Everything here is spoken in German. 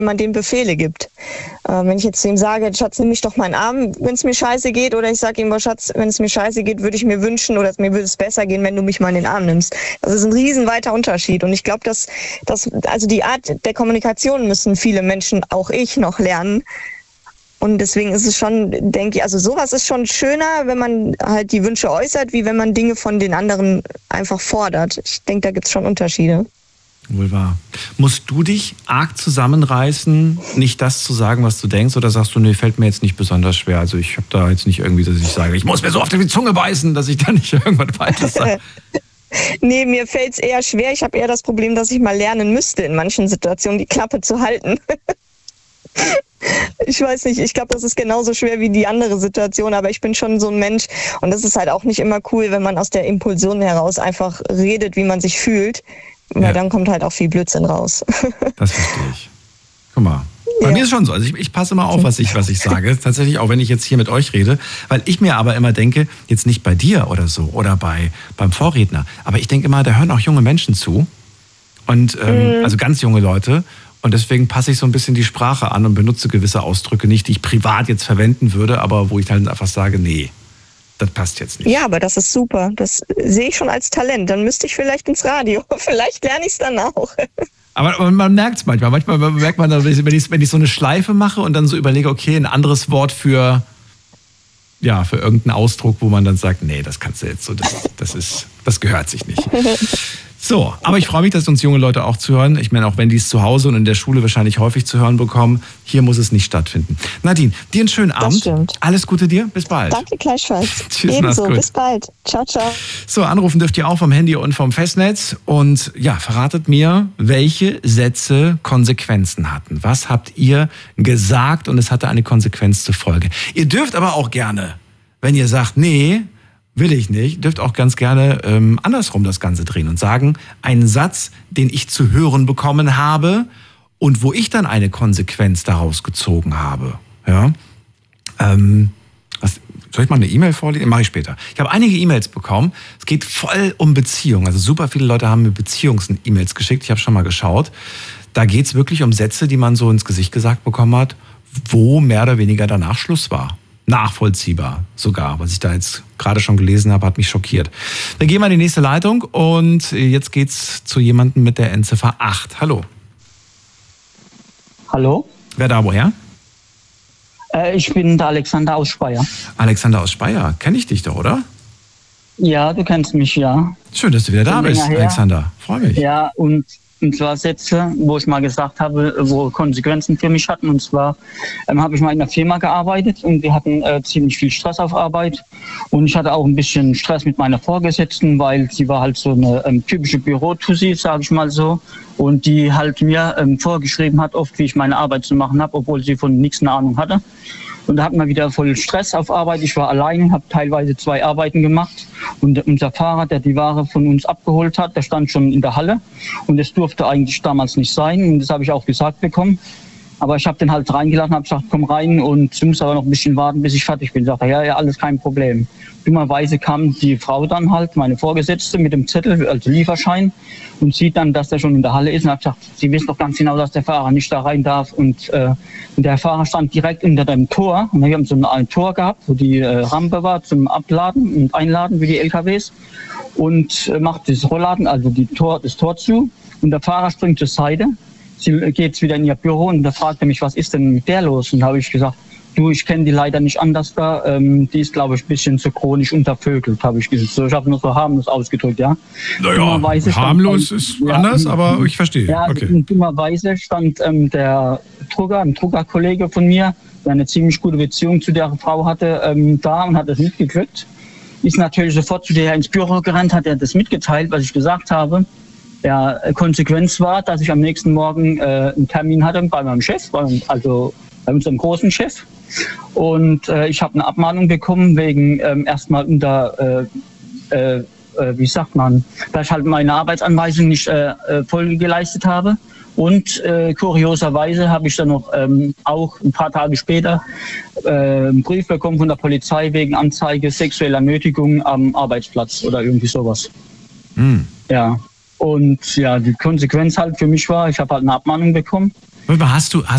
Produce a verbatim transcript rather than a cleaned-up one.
man dem Befehle gibt. Äh, wenn ich jetzt zu ihm sage, Schatz, nimm mich doch mal in den Arm, wenn es mir scheiße geht, oder ich sage ihm, boah, Schatz, wenn es mir scheiße geht, würde ich mir wünschen, oder mir würde es besser gehen, wenn du mich mal in den Arm nimmst. Das ist ein riesenweiter Unterschied. Und ich glaube, dass, dass also die Art der Kommunikation müssen viele Menschen, auch ich, noch lernen. Und deswegen ist es schon, denke ich, also sowas ist schon schöner, wenn man halt die Wünsche äußert, wie wenn man Dinge von den anderen einfach fordert. Ich denke, da gibt es schon Unterschiede. Wohl wahr. Musst du dich arg zusammenreißen, nicht das zu sagen, was du denkst, oder sagst du, nee, fällt mir jetzt nicht besonders schwer? Also ich habe da jetzt nicht irgendwie, dass ich sage, ich muss mir so auf die Zunge beißen, dass ich da nicht irgendwas weiteres sage. Nee, mir fällt es eher schwer. Ich habe eher das Problem, dass ich mal lernen müsste, in manchen Situationen die Klappe zu halten. Ich weiß nicht, ich glaube, das ist genauso schwer wie die andere Situation, aber ich bin schon so ein Mensch und das ist halt auch nicht immer cool, wenn man aus der Impulsion heraus einfach redet, wie man sich fühlt, weil ja. Dann kommt halt auch viel Blödsinn raus. Das verstehe ich. Guck mal, bei ja. mir ist schon so, also ich, ich passe immer auf, was ich, was ich sage, tatsächlich auch wenn ich jetzt hier mit euch rede, weil ich mir aber immer denke, jetzt nicht bei dir oder so oder bei beim Vorredner, aber ich denke immer, da hören auch junge Menschen zu und ähm, mhm. also ganz junge Leute. Und deswegen passe ich so ein bisschen die Sprache an und benutze gewisse Ausdrücke nicht, die ich privat jetzt verwenden würde, aber wo ich halt einfach sage, nee, das passt jetzt nicht. Ja, aber das ist super. Das sehe ich schon als Talent. Dann müsste ich vielleicht ins Radio. Vielleicht lerne ich es dann auch. Aber, aber man merkt es manchmal. Manchmal merkt man, wenn ich, wenn ich so eine Schleife mache und dann so überlege, okay, ein anderes Wort für, ja, für irgendeinen Ausdruck, wo man dann sagt, nee, das kannst du jetzt so, das, das ist, das gehört sich nicht. So, aber ich freue mich, dass uns junge Leute auch zuhören. Ich meine, auch wenn die es zu Hause und in der Schule wahrscheinlich häufig zu hören bekommen, hier muss es nicht stattfinden. Nadine, dir einen schönen Abend. Das stimmt. Alles Gute dir, bis bald. Danke gleichfalls. Tschüss, ebenso, bis bald. Ciao, ciao. So, anrufen dürft ihr auch vom Handy und vom Festnetz. Und ja, verratet mir, welche Sätze Konsequenzen hatten. Was habt ihr gesagt und es hatte eine Konsequenz zur Folge? Ihr dürft aber auch gerne, wenn ihr sagt, nee, will ich nicht, dürft auch ganz gerne ähm, andersrum das Ganze drehen und sagen, einen Satz, den ich zu hören bekommen habe und wo ich dann eine Konsequenz daraus gezogen habe. Ja? Ähm, was, soll ich mal eine E-Mail vorlesen? Mache ich später. Ich habe einige E-Mails bekommen. Es geht voll um Beziehungen. Also super viele Leute haben mir Beziehungs-E-Mails geschickt. Ich habe schon mal geschaut. Da geht es wirklich um Sätze, die man so ins Gesicht gesagt bekommen hat, wo mehr oder weniger danach Schluss war. Nachvollziehbar sogar. Was ich da jetzt gerade schon gelesen habe, hat mich schockiert. Wir gehen mal in die nächste Leitung und jetzt geht's zu jemandem mit der Endziffer acht. Hallo. Hallo. Wer da woher? Äh, ich bin der Alexander aus Speyer. Alexander aus Speyer. Kenn ich dich doch, oder? Ja, du kennst mich, ja. Schön, dass du wieder da bist, Alexander. Freue mich. Ja, und Und zwar Sätze, wo ich mal gesagt habe, wo Konsequenzen für mich hatten. Und zwar ähm, habe ich mal in einer Firma gearbeitet und wir hatten äh, ziemlich viel Stress auf Arbeit. Und ich hatte auch ein bisschen Stress mit meiner Vorgesetzten, weil sie war halt so eine ähm, typische Bürotussi, sage ich mal so. Und die halt mir ähm, vorgeschrieben hat, oft wie ich meine Arbeit zu machen habe, obwohl sie von nichts eine Ahnung hatte. Und da hatten wir wieder voll Stress auf Arbeit. Ich war allein, habe teilweise zwei Arbeiten gemacht. Und unser Fahrer, der die Ware von uns abgeholt hat, der stand schon in der Halle. Und das durfte eigentlich damals nicht sein. Und das habe ich auch gesagt bekommen. Aber ich habe den halt reingelassen, habe gesagt, komm rein und du musst aber noch ein bisschen warten, bis ich fertig bin. Ich sagte, ja, ja, alles kein Problem. Dummerweise kam die Frau dann halt, meine Vorgesetzte, mit dem Zettel, also Lieferschein, und sieht dann, dass der schon in der Halle ist und hat gesagt, sie wissen doch ganz genau, dass der Fahrer nicht da rein darf. Und, äh, und der Fahrer stand direkt unter dem Tor. Und wir haben so ein Tor gehabt, wo die äh, Rampe war zum Abladen und Einladen für die L K Ws. Und äh, macht das Rollladen, also die Tor, das Tor zu. Und der Fahrer springt zur Seite. Sie geht wieder in ihr Büro und da fragte mich, was ist denn mit der los? Und da habe ich gesagt, du, ich kenne die leider nicht anders da. Ähm, die ist, glaube ich, ein bisschen zu chronisch untervögelt, habe ich gesagt. So, ich habe nur so harmlos ausgedrückt, ja. Naja, harmlos stand, ist ja, anders, aber ich verstehe. Ja, okay. Dummerweise stand ähm, der Drucker, ein Druckerkollege von mir, der eine ziemlich gute Beziehung zu der Frau hatte, ähm, da und hat das mitgekriegt. Ist natürlich sofort zu der ins Büro gerannt, hat er das mitgeteilt, was ich gesagt habe. Ja, Konsequenz war, dass ich am nächsten Morgen äh, einen Termin hatte bei meinem Chef, bei, also bei unserem großen Chef. Und äh, ich habe eine Abmahnung bekommen wegen ähm, erstmal unter, äh, äh, wie sagt man, dass ich halt meine Arbeitsanweisung nicht äh, voll geleistet habe. Und äh, kurioserweise habe ich dann noch ähm, auch ein paar Tage später äh, einen Brief bekommen von der Polizei wegen Anzeige sexueller Nötigung am Arbeitsplatz oder irgendwie sowas. Mhm. Ja. Und ja, die Konsequenz halt für mich war, ich habe halt eine Abmahnung bekommen. Hast du,